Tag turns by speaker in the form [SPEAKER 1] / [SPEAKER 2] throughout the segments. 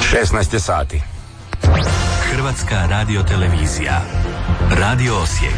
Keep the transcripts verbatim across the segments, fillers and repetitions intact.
[SPEAKER 1] šesnaest je sati.
[SPEAKER 2] Hrvatska radiotelevizija. Radio Osijek.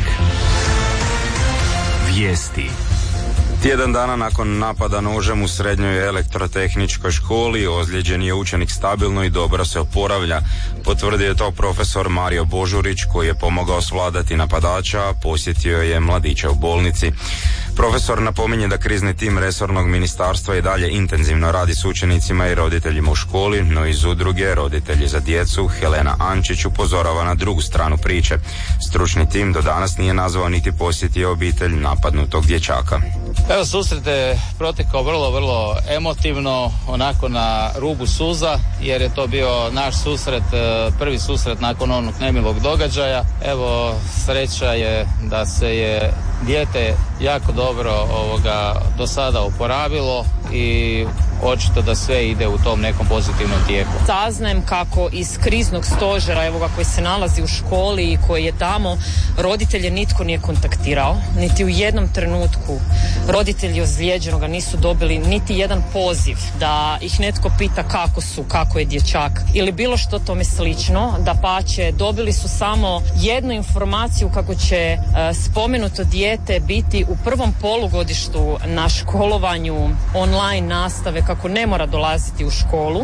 [SPEAKER 2] Vijesti.
[SPEAKER 1] Tjedan dana nakon napada nožem u srednjoj elektrotehničkoj školi, ozlijeđen je učenik stabilno i dobro se oporavlja. Potvrdio je to profesor Mario Božurić, koji je pomogao svladati napadača, a posjetio je mladića u bolnici. Profesor napominje da krizni tim resornog ministarstva i dalje intenzivno radi s učenicima i roditeljima u školi, no iz udruge Roditelji za djecu Helena Ančić upozorava na drugu stranu priče. Stručni tim do danas nije nazvao niti posjetio obitelj napadnutog dječaka.
[SPEAKER 3] Evo, susret je protekao vrlo, vrlo emotivno, onako na rubu suza, jer je to bio naš susret, prvi susret nakon onog nemilog događaja. Evo, sreća je da se je dijete jako dobro ovoga do sada oporavilo i očito da sve ide u tom nekom pozitivnom tijeku.
[SPEAKER 4] Saznajem kako iz kriznog stožera, evo ga, koji se nalazi u školi i koji je tamo, roditelje nitko nije kontaktirao, niti u jednom trenutku roditelji ozlijeđenoga nisu dobili niti jedan poziv da ih netko pita kako su, kako je dječak ili bilo što tome slično. Dapače, dobili su samo jednu informaciju kako će uh, spomenuto dijete biti u prvom polugodištu na školovanju online nastave, kako ne mora dolaziti u školu.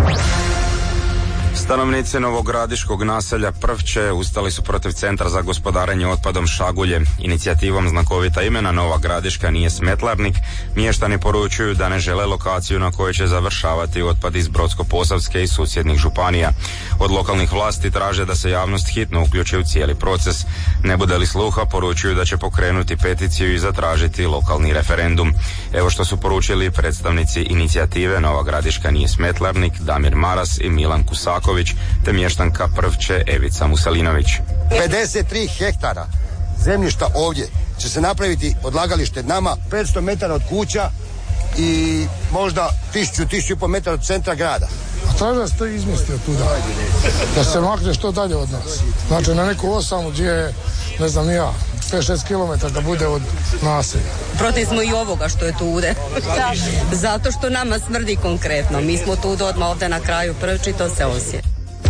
[SPEAKER 1] Stanovnici novogradiškog naselja Prvče ustali su protiv Centra za gospodarenje otpadom Šagulje. Inicijativom znakovita imena Nova Gradiška nije smetlarnik, mještani poručuju da ne žele lokaciju na kojoj će završavati otpad iz Brodsko-posavske i susjednih županija. Od lokalnih vlasti traže da se javnost hitno uključi u cijeli proces. Ne bude li sluha, poručuju da će pokrenuti peticiju i zatražiti lokalni referendum. Evo što su poručili predstavnici inicijative Nova Gradiška nije smetlarnik, Damir Maras i Milan Kusaković, te mještanka Prvče Evica Musalinović.
[SPEAKER 5] pedeset tri hektara zemljišta ovdje će se napraviti odlagalište nama petsto metara od kuća i možda tisuću, tisuću i pol metara od centra grada.
[SPEAKER 6] A traži da se to izmjesti od tuda, da se makne što dalje od nas. Znači na neku osam gdje je, ne znam ni ja, pet šest kilometara da bude od naselja.
[SPEAKER 7] Protiv smo i ovoga što je tude. Zato što nama smrdi konkretno. Mi smo tu odmah ovdje na kraju Prvči, to se osjeti.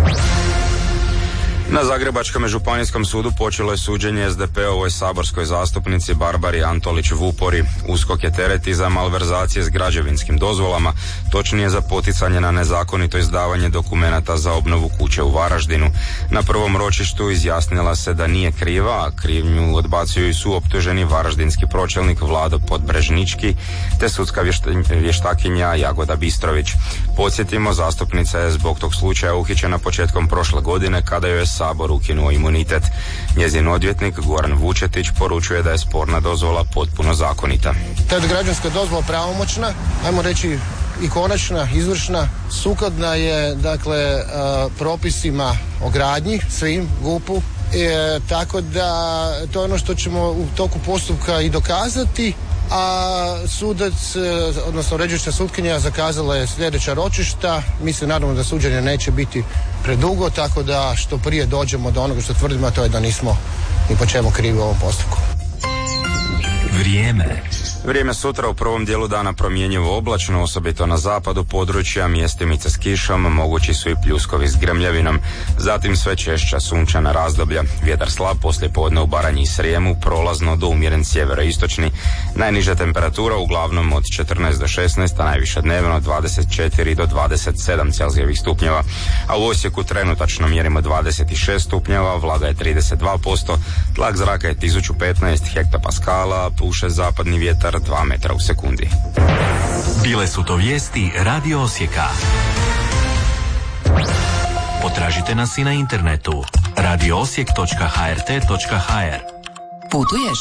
[SPEAKER 1] Na Zagrebačkom županijskom sudu počelo je suđenje es de pe-ovoj saborskoj zastupnici Barbari Antolić Vupori. USKOK je tereti za malverzacije s građevinskim dozvolama, točnije za poticanje na nezakonito izdavanje dokumenata za obnovu kuće u Varaždinu. Na prvom ročištu izjasnila se da nije kriva, a krivnju odbacuju i suoptuženi varaždinski pročelnik Vlado Podbrežnički te sudska vještakinja Jagoda Bistrović. Podsjetimo, zastupnica je zbog tog slučaja uhićena početkom prošle godine kada joj je Sabor ukinuo imunitet. Njezin odvjetnik Goran Vučetić poručuje da je sporna dozvola potpuno zakonita.
[SPEAKER 8] Ta građanska dozvola pravomoćna, ajmo reći i konačna, izvršna, sukladna je dakle uh, propisima o gradnji, svim, GUP-u, e, tako da to je ono što ćemo u toku postupka i dokazati, a sudac, odnosno ređišća sutkinja zakazala je sljedeća ročišta. Mi se nadamo da suđenje neće biti predugo, tako da što prije dođemo do onoga što tvrdimo, a to je da nismo ni po čemu krivi u ovom postupku.
[SPEAKER 2] Vrijeme.
[SPEAKER 1] Vrijeme sutra u prvom dijelu dana promjenjivo oblačno, osobito na zapadu područja, mjestimice s kišom, mogući su i pljuskovi s grmljavinom. Zatim sve češća sunčana razdoblja. Vjetar slab poslijepodne u Baranji i Srijemu, prolazno do umjeren sjeveroistočni. Najniža temperatura uglavnom od četrnaest do šesnaest, a najviša dnevno od dvadeset četiri do dvadeset sedam celzijevih stupnjeva. A u Osijeku trenutačno mjerimo dvadeset šest stupnjeva, vlaga je trideset dva posto, tlak zraka je tisuću petnaest hektopaskala, puše zapadni vjetar dva metra u sekundi.
[SPEAKER 2] Bile su to vijesti Radio Osijeka. Potražite nas i na internetu radio osijek točka ha er te točka ha er.
[SPEAKER 9] Putuješ?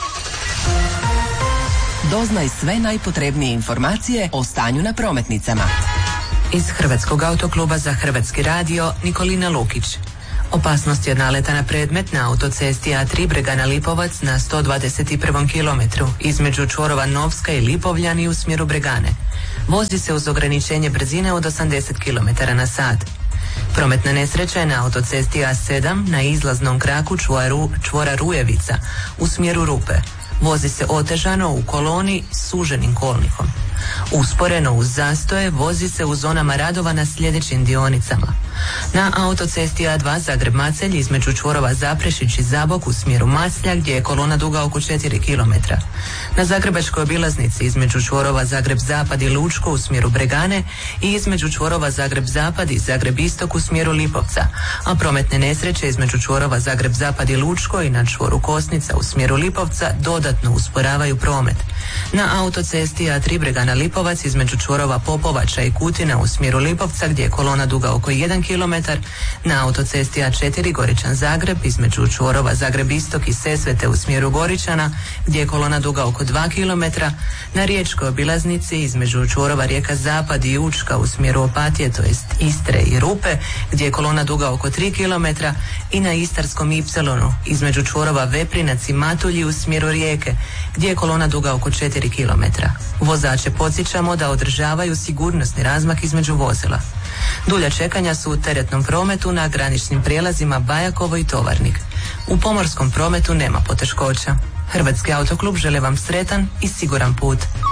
[SPEAKER 9] Doznaj sve najpotrebnije informacije o stanju na prometnicama.
[SPEAKER 10] Iz Hrvatskog autokluba za Hrvatski radio, Nikolina Lukić. Opasnost je od naleta na predmet na autocesti A tri Bregana Lipovac na sto dvadeset prvom kilometru između čvorova Novska i Lipovljani u smjeru Bregane. Vozi se uz ograničenje brzine od osamdeset kilometara na sat. Prometna nesreća je na autocesti A sedam na izlaznom kraku čvoru, čvora Rujevica u smjeru Rupe. Vozi se otežano u koloni s suženim kolnikom. Usporeno uz zastoje vozi se u zonama radova na sljedećim dionicama. Na autocesti A dva Zagreb-Macelj između čvorova Zaprešić i Zabok u smjeru Maclja gdje je kolona duga oko četiri kilometra. Na zagrebačkoj obilaznici između čvorova Zagreb-Zapad i Lučko u smjeru Bregane i između čvorova Zagreb-Zapad i Zagreb-Istok u smjeru Lipovca, a prometne nesreće između čvorova Zagreb-Zapad i Lučko i na čvoru Kosnica u smjeru Lipovca dodatno usporavaju promet. Na autocesti A tri Bregana Lipovac između čvorova Popovača i Kutina u smjeru Lipovca gdje je kolona duga oko jedan kilometar, na autocesti A četiri Goričan Zagreb između čvorova Zagreb Istok i Sesvete u smjeru Goričana gdje je kolona duga oko dva kilometra, na riječkoj obilaznici između čvorova Rijeka Zapad i Učka u smjeru Opatije, to jest Istre i Rupe gdje je kolona duga oko tri kilometra i na Istarskom Ipsilonu između čvorova Veprinac i Matulji u smjeru Rijeke gdje je kolona duga oko četiri kilometra. Vozače podsjećamo da održavaju sigurnosni razmak između vozila. Dulja čekanja su u teretnom prometu na graničnim prijelazima Bajakovo i Tovarnik. U pomorskom prometu nema poteškoća. Hrvatski autoklub želi vam sretan i siguran put.